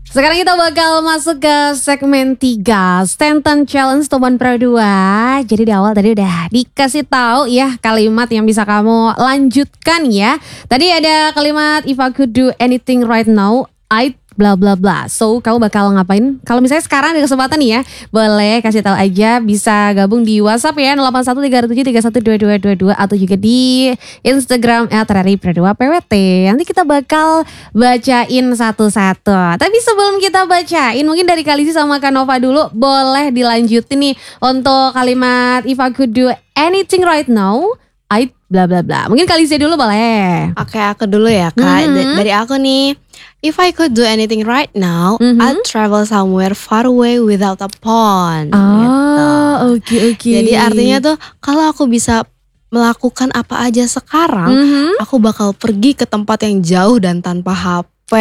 Sekarang kita bakal masuk ke segmen 3 Stanton Challenge Teman Pro 2. Jadi di awal tadi udah dikasih tahu ya kalimat yang bisa kamu lanjutkan ya. Tadi ada kalimat if I could do anything right now I'd bla bla bla. So kamu bakal ngapain? Kalau misalnya sekarang ada kesempatan nih ya, boleh kasih tahu aja, bisa gabung di WhatsApp ya 8137312222 atau juga di Instagram @raripro2pwt. Nanti kita bakal bacain satu-satu. Tapi sebelum kita bacain, mungkin dari Kalisi sama Kanova dulu boleh dilanjutin nih untuk kalimat if I could do anything right now I'd bla bla bla. Mungkin Kalisi dulu boleh. Oke, aku dulu ya Kak. Dari aku nih, if I could do anything right now, I'd travel somewhere far away without a phone. Oke. Jadi artinya tuh kalau aku bisa melakukan apa aja sekarang, aku bakal pergi ke tempat yang jauh dan tanpa HP.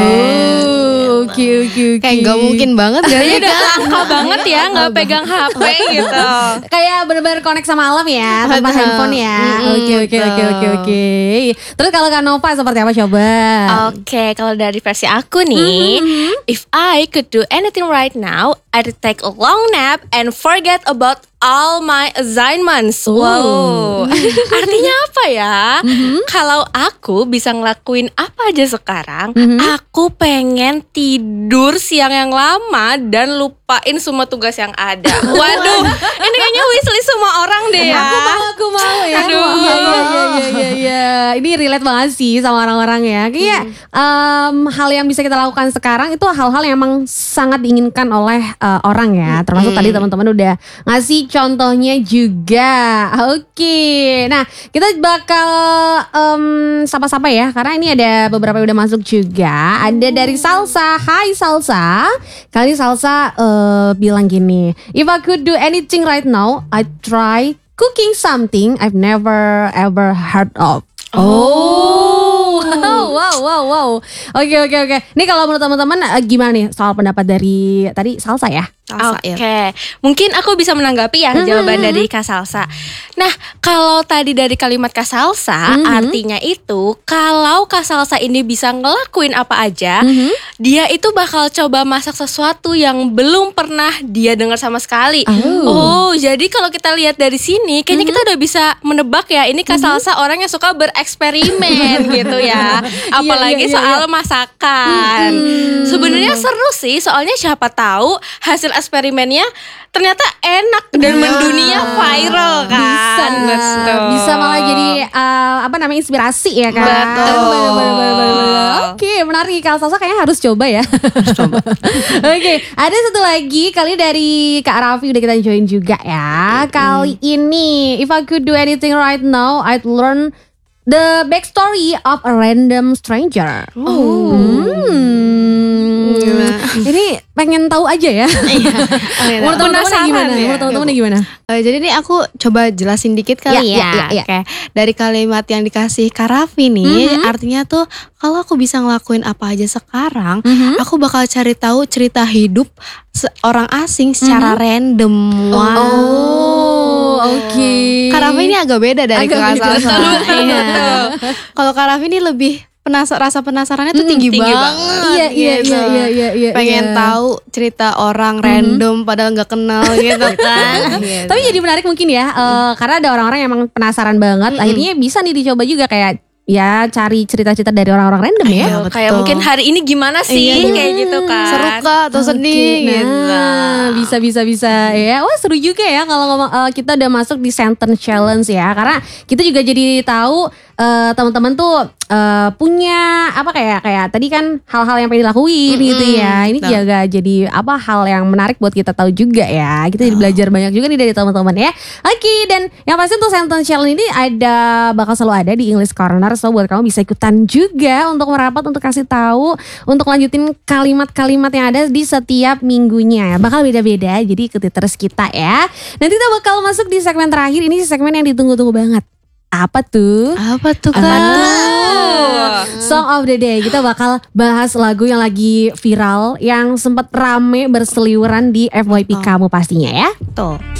Oke. Kayak gak mungkin banget gak sih? Udah langka banget ya gak pegang HP gitu. Kayak bener-bener connect sama alam ya, tanpa handphone ya. Oke. Terus kalau Kanova seperti apa coba? Oke, kalau dari versi aku nih, if I could do anything right now, I'd take a long nap and forget about all my assignments. Wow. Artinya apa ya? Kalau aku bisa ngelakuin apa aja sekarang, aku pengen tidur siang yang lama dan lupain semua tugas yang ada. Waduh, ini kayaknya wishlist semua orang deh ya. Aku mau ya. Aduh. Iya. Ini relate banget sih sama orang-orang ya. Kayak hal yang bisa kita lakukan sekarang itu hal-hal yang emang sangat diinginkan oleh orang ya. Termasuk tadi teman-teman udah ngasih contohnya juga. Oke. Nah, kita bakal sapa-sapa ya, karena ini ada beberapa yang udah masuk juga. Ada dari Salsa. Hai Salsa. Kali Salsa bilang gini, if I could do anything right now, I'd try cooking something I've never ever heard of. Wow. Oke. Ini kalau menurut teman-teman gimana nih soal pendapat dari tadi Salsa ya? Oke, mungkin aku bisa menanggapi ya jawaban dari Kak Salsa. Nah, kalau tadi dari kalimat Kak Salsa, artinya itu kalau Kak Salsa ini bisa ngelakuin apa aja, dia itu bakal coba masak sesuatu yang belum pernah dia dengar sama sekali. Oh, jadi kalau kita lihat dari sini, kayaknya kita udah bisa menebak ya, ini Kak Salsa orang yang suka bereksperimen gitu ya. Apalagi soal masakan. Sebenarnya seru sih, soalnya siapa tahu hasil eksperimennya ternyata enak dan mendunia viral kan. Bisa malah jadi inspirasi ya kan. Betul. Oke, menarik. Kak Salsa kayaknya harus coba ya. Oke, ada satu lagi kali dari Kak Raffi udah kita join juga ya. Kali ini if I could do anything right now, I'd learn the backstory of a random stranger. Ini pengen tahu aja ya. Menurut teman-teman gimana? Jadi nih aku coba jelasin dikit kali ya. Oke. Dari kalimat yang dikasih Kak Raffi nih, artinya tuh kalau aku bisa ngelakuin apa aja sekarang, aku bakal cari tahu cerita hidup orang asing secara random. Oke. Kak Raffi ini agak beda dari Kak Salsa. Kalau Kak Raffi ini lebih rasa penasarannya tuh tinggi banget. Iya. Pengen tahu cerita orang random padahal nggak kenal gitu kan. Tapi jadi menarik mungkin ya, karena ada orang-orang yang emang penasaran banget. Akhirnya bisa nih dicoba juga kayak ya cari cerita-cerita dari orang-orang random ya. Kayak mungkin hari ini gimana sih kayak gitu kan. Seru kah atau sedih gitu. Bisa ya. Wah seru juga ya kalau ngomong kita udah masuk di Sentence Challenge ya. Karena kita juga jadi tahu teman-teman tuh punya apa kayak tadi kan hal-hal yang pengen dilakuin gitu ya. Ini juga jadi hal yang menarik buat kita tahu juga ya. Kita jadi belajar banyak juga nih dari teman-teman ya. Oke, dan yang pasti untuk Sentence Challenge ini bakal selalu ada di English Corner. So buat kamu bisa ikutan juga untuk merapat, untuk kasih tahu, untuk lanjutin kalimat-kalimat yang ada di setiap minggunya. Bakal beda-beda, jadi ikuti terus kita ya. Nanti kita bakal masuk di segmen terakhir. Ini segmen yang ditunggu-tunggu banget. Apa tuh Kak? Song of the Day. Kita bakal bahas lagu yang lagi viral, yang sempat rame berseliweran di FYP kamu pastinya ya. Tuh.